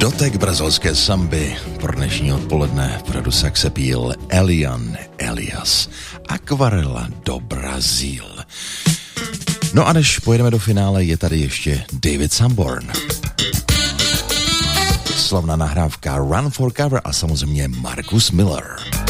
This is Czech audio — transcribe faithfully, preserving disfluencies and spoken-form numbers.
Dotek brazilské samby pro dnešní odpoledne v pořadu Sex Appeal Elian Elias. Akvarela do Brazíl. No a než pojedeme do finále, je tady ještě David Sanborn. Slavná nahrávka Run for Cover a samozřejmě Marcus Miller.